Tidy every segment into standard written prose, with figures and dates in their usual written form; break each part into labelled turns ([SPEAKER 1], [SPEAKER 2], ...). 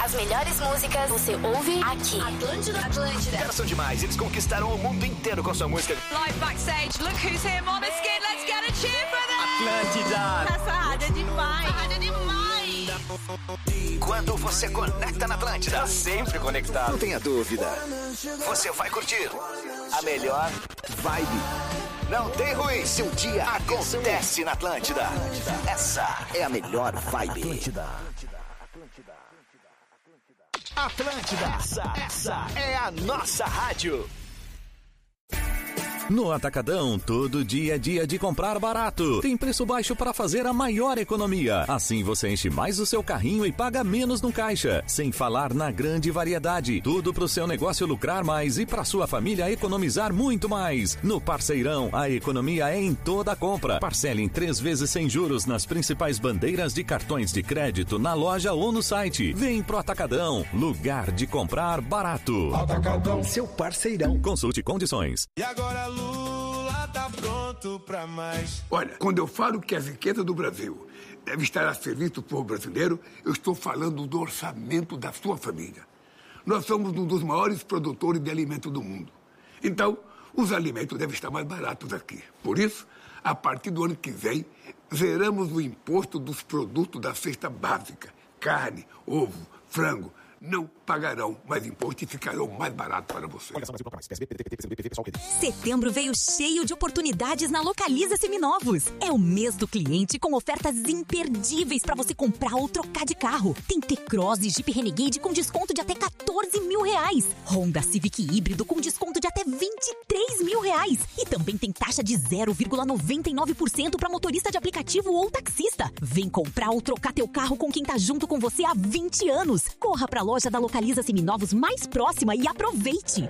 [SPEAKER 1] As melhores músicas você ouve aqui. Atlântida.
[SPEAKER 2] Caras são demais, eles conquistaram o mundo inteiro com sua música.
[SPEAKER 3] Live backstage, look who's here, Måneskin, let's get a cheer for them!
[SPEAKER 2] Atlântida.
[SPEAKER 3] Essa rádio é demais. Essa rádio é demais.
[SPEAKER 2] Quando você conecta na Atlântida, tá sempre conectado. Não tenha dúvida. Você vai curtir a melhor vibe. Não tem ruim, seu dia acontece na Atlântida. Essa é a melhor vibe. Atlântida. Essa é a nossa rádio.
[SPEAKER 4] No Atacadão, todo dia é dia de comprar barato. Tem preço baixo para fazer a maior economia. Assim você enche mais o seu carrinho e paga menos no caixa. Sem falar na grande variedade. Tudo para o seu negócio lucrar mais e para sua família economizar muito mais. No Parceirão, a economia é em toda a compra. Parcele em 3 vezes sem juros nas principais bandeiras de cartões de crédito na loja ou no site. Vem pro Atacadão, lugar de comprar barato.
[SPEAKER 5] Atacadão, seu parceirão.
[SPEAKER 4] Consulte condições.
[SPEAKER 6] E agora Lula tá pronto pra mais.
[SPEAKER 5] Olha, quando eu falo que a riqueza do Brasil deve estar a serviço do povo brasileiro, eu estou falando do orçamento da sua família. Nós somos um dos maiores produtores de alimentos do mundo. Então, os alimentos devem estar mais baratos aqui. Por isso, a partir do ano que vem, zeramos o imposto dos produtos da cesta básica. Carne, ovo, frango. Não pagarão mais imposto e ficarão mais barato para você.
[SPEAKER 7] Setembro veio cheio de oportunidades na Localiza Seminovos. É o mês do cliente com ofertas imperdíveis para você comprar ou trocar de carro. Tem T-Cross e Jeep Renegade com desconto de até R$14 mil. Honda Civic híbrido com desconto de até R$23 mil. E também tem taxa de 0,99% para motorista de aplicativo ou taxista. Vem comprar ou trocar teu carro com quem tá junto com você há 20 anos. Corra pra loja da Localiza Seminovos mais próxima e aproveite.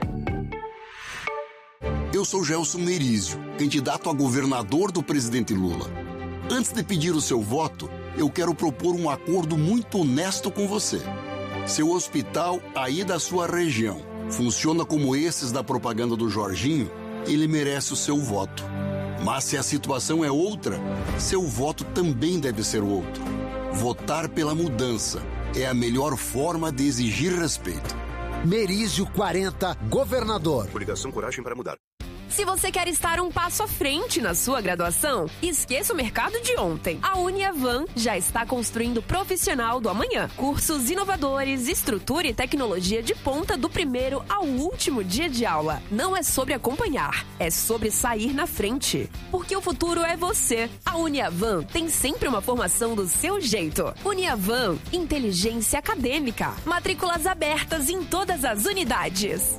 [SPEAKER 8] Eu sou Gelson Merizio, candidato a governador do presidente Lula. Antes de pedir o seu voto, eu quero propor um acordo muito honesto com você. Seu hospital aí da sua região funciona como esses da propaganda do Jorginho, ele merece o seu voto. Mas se a situação é outra, seu voto também deve ser outro. Votar pela mudança é a melhor forma de exigir respeito.
[SPEAKER 9] Merizio 40, governador.
[SPEAKER 2] Coligação Coragem para Mudar.
[SPEAKER 3] Se você quer estar um passo à frente na sua graduação, esqueça o mercado de ontem. A Uniavan já está construindo o profissional do amanhã. Cursos inovadores, estrutura e tecnologia de ponta do primeiro ao último dia de aula. Não é sobre acompanhar, é sobre sair na frente. Porque o futuro é você. A Uniavan tem sempre uma formação do seu jeito. Uniavan, inteligência acadêmica. Matrículas abertas em todas as unidades.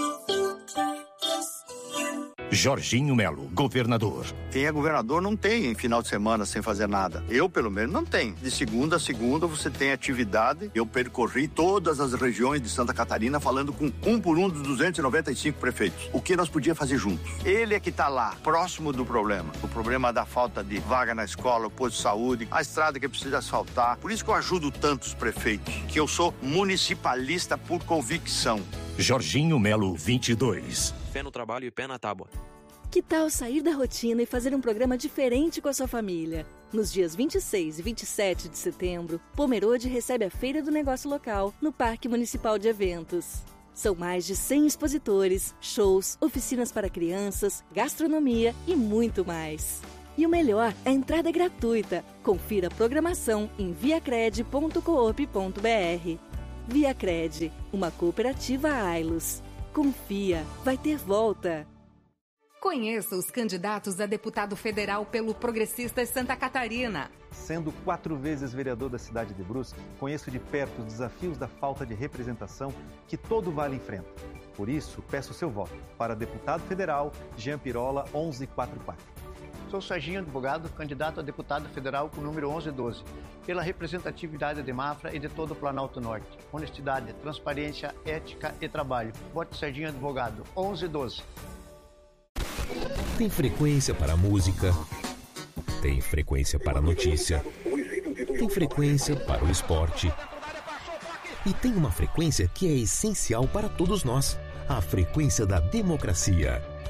[SPEAKER 10] Jorginho Melo, governador.
[SPEAKER 11] Quem é governador não tem final de semana sem fazer nada. Eu, pelo menos, não tenho. De segunda a segunda você tem atividade. Eu percorri todas as regiões de Santa Catarina falando com um por um dos 295 prefeitos. O que nós podíamos fazer juntos? Ele é que está lá, próximo do problema. O problema da falta de vaga na escola, o posto de saúde, a estrada que precisa asfaltar. Por isso que eu ajudo tantos prefeitos, que eu sou municipalista por convicção.
[SPEAKER 10] Jorginho Melo, 22.
[SPEAKER 12] Pé no trabalho e pé na tábua.
[SPEAKER 13] Que tal sair da rotina e fazer um programa diferente com a sua família? Nos dias 26 e 27 de setembro, Pomerode recebe a Feira do Negócio Local no Parque Municipal de Eventos. São mais de 100 expositores, shows, oficinas para crianças, gastronomia e muito mais. E o melhor, a entrada é gratuita. Confira a programação em viacred.coop.br. Viacred, uma cooperativa Ailos. Confia, vai ter volta.
[SPEAKER 14] Conheça os candidatos a deputado federal pelo Progressistas Santa Catarina.
[SPEAKER 15] Sendo 4 vezes vereador da cidade de Brusque, conheço de perto os desafios da falta de representação que todo vale enfrenta. Por isso, peço seu voto para deputado federal Jean Pirola 1144.
[SPEAKER 16] Sou Serginho Advogado, candidato a deputado federal com o número 1112, pela representatividade de Mafra e de todo o Planalto Norte. Honestidade, transparência, ética e trabalho. Vote Serginho Advogado, 1112.
[SPEAKER 17] Tem frequência para música, tem frequência para notícia, tem frequência para o esporte e tem uma frequência que é essencial para todos nós, a frequência da democracia.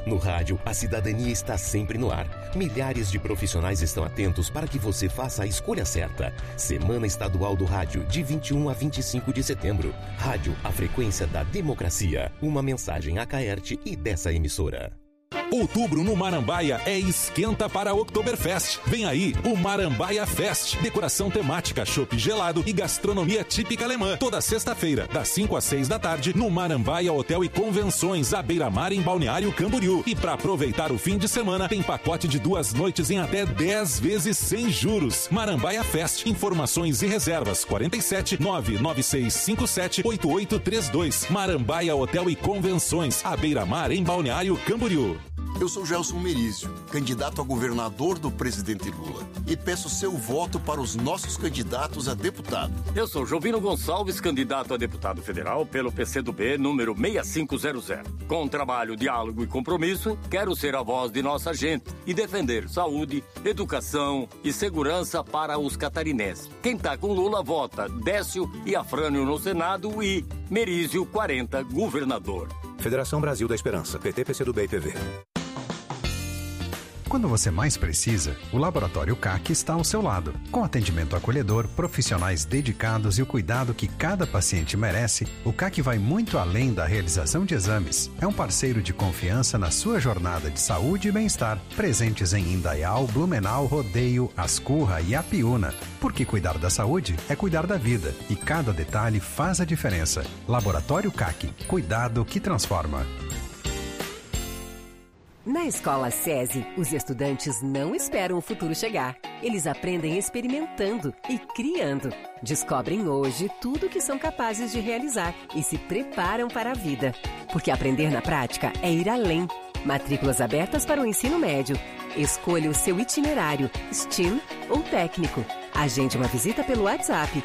[SPEAKER 17] No rádio, a cidadania está sempre no ar. Milhares de profissionais estão atentos para que você faça a escolha certa. Semana Estadual do Rádio, de 21 a 25 de setembro. Rádio, a frequência da democracia. Uma mensagem a Caerte e dessa emissora.
[SPEAKER 12] Outubro no Marambaia é esquenta para Oktoberfest. Vem aí o Marambaia Fest. Decoração temática, chopp gelado e gastronomia típica alemã. Toda sexta-feira, das 5 às 6 da tarde, no Marambaia Hotel e Convenções, à beira-mar em Balneário Camboriú. E para aproveitar o fim de semana, tem pacote de 2 noites em até 10 vezes sem juros. Marambaia Fest. Informações e reservas 47 99657 8832. Marambaia Hotel e Convenções, à beira-mar em Balneário Camboriú.
[SPEAKER 8] Eu sou Gelson Merizio, candidato a governador do presidente Lula, e peço seu voto para os nossos candidatos a deputado.
[SPEAKER 18] Eu sou Jovino Gonçalves, candidato a deputado federal pelo PCdoB número 6500. Com trabalho, diálogo e compromisso, quero ser a voz de nossa gente e defender saúde, educação e segurança para os catarinenses. Quem tá com Lula vota Décio e Afrânio no Senado e Merizio 40, governador.
[SPEAKER 19] Federação Brasil da Esperança, PT, PCdoB e PV.
[SPEAKER 20] Quando você mais precisa, o Laboratório CAC está ao seu lado. Com atendimento acolhedor, profissionais dedicados e o cuidado que cada paciente merece, o CAC vai muito além da realização de exames. É um parceiro de confiança na sua jornada de saúde e bem-estar. Presentes em Indaial, Blumenau, Rodeio, Ascurra e Apiúna. Porque cuidar da saúde é cuidar da vida. E cada detalhe faz a diferença. Laboratório CAC. Cuidado que transforma.
[SPEAKER 21] Na Escola SESI, os estudantes não esperam o futuro chegar. Eles aprendem experimentando e criando. Descobrem hoje tudo o que são capazes de realizar e se preparam para a vida. Porque aprender na prática é ir além. Matrículas abertas para o ensino médio. Escolha o seu itinerário, STEAM ou técnico. Agende uma visita pelo WhatsApp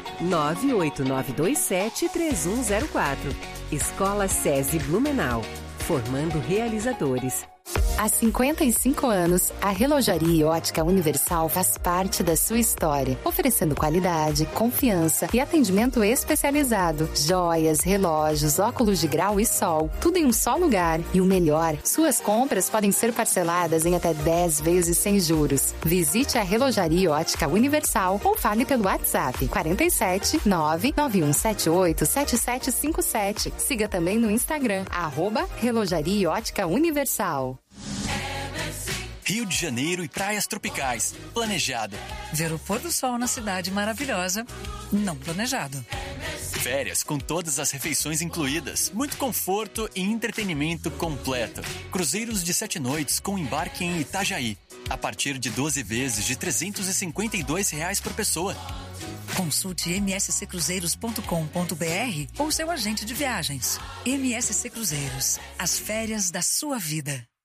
[SPEAKER 21] 989273104. Escola SESI Blumenau. Formando realizadores.
[SPEAKER 22] Há 55 anos, a Relojaria Ótica Universal faz parte da sua história, oferecendo qualidade, confiança e atendimento especializado. Joias, relógios, óculos de grau e sol, tudo em um só lugar. E o melhor, suas compras podem ser parceladas em até 10 vezes sem juros. Visite a Relojaria Ótica Universal ou fale pelo WhatsApp 47 99178 7757. Siga também no Instagram, @Relojaria Ótica Universal.
[SPEAKER 23] Rio de Janeiro e praias tropicais. Planejado.
[SPEAKER 24] Ver o pôr do sol na cidade maravilhosa. Não planejado.
[SPEAKER 23] Férias com todas as refeições incluídas. Muito conforto e entretenimento completo. Cruzeiros de 7 noites com embarque em Itajaí. A partir de 12 vezes de R$ 352 por pessoa.
[SPEAKER 24] Consulte msccruzeiros.com.br ou seu agente de viagens. MSC Cruzeiros. As férias da sua vida.